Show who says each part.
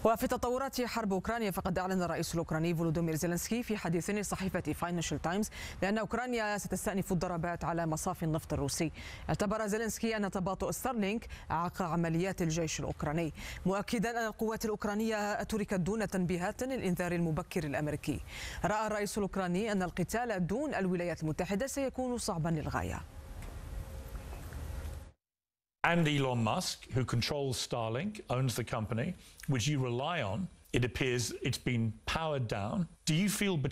Speaker 1: وفي تطورات حرب أوكرانيا، فقد أعلن الرئيس الأوكراني فولودومير زيلينسكي في حديث لصحيفة فاينانشال تايمز بأن أوكرانيا ستستأنف الضربات على مصافي النفط الروسي. اعتبر زيلينسكي أن تباطؤ ستارلينك أعاق عمليات الجيش الأوكراني، مؤكدا أن القوات الأوكرانية تركت دون تنبيهات للإنذار المبكر الأمريكي. رأى الرئيس الأوكراني أن القتال دون الولايات المتحدة سيكون صعبا للغاية.
Speaker 2: And Elon Musk, who controls Starlink, owns the company, which you rely on. It appears it's been powered down. Do you feel betrayed?